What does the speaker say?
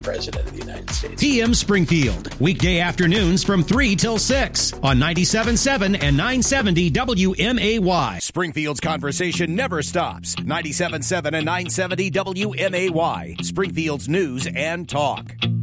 President of the United States. PM Springfield, weekday afternoons from 3 till 6 on 97.7 and 970 WMAY. Springfield's conversation never stops. 97.7 and 970 WMAY. Springfield's news and talk.